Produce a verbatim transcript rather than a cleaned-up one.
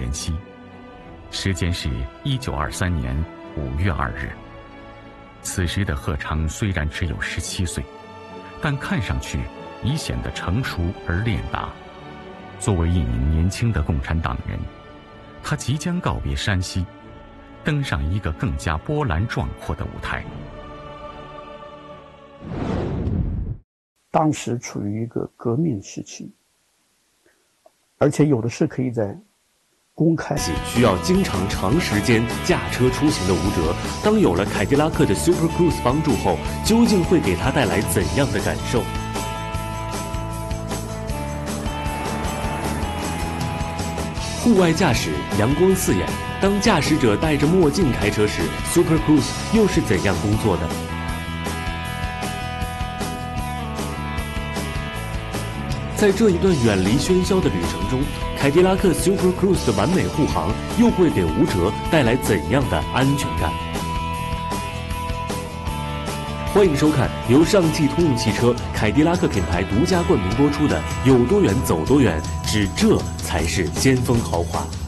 前夕，时间是一九二三年五月二日。此时的贺昌虽然只有十七岁，但看上去已显得成熟而练达。作为一名年轻的共产党人，他即将告别山西，登上一个更加波澜壮阔的舞台。 当时处于一个革命时期，而且有的是可以在公开。 需要经常长时间驾车出行的吴哲，当有了凯迪拉克的 Super Cruise 帮助后，究竟会给他带来怎样的感受？户外驾驶阳光刺眼，当驾驶者戴着墨镜开车时 ，Super Cruise 又是怎样工作的？在这一段远离喧嚣的旅程中，凯迪拉克 Super Cruise 的完美护航又会给吴哲带来怎样的安全感？欢迎收看由上汽通用汽车凯迪拉克品牌独家冠名播出的《有多远走多远》，只这才是先锋豪华。